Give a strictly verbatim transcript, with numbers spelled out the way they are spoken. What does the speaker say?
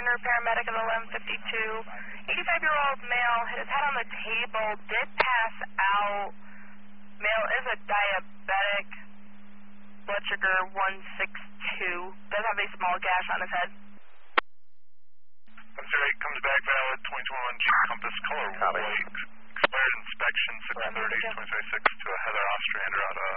Center, paramedic at eleven fifty-two. eighty-five-year-old male hit his head on the table, did pass out. Male is a diabetic, blood sugar one sixty-two, does have a small gash on his head. one zero eight comes back valid, twenty twenty-one Jeep Compass color white, expired inspection six thirty twenty twenty-six to a Heather Ostrander out of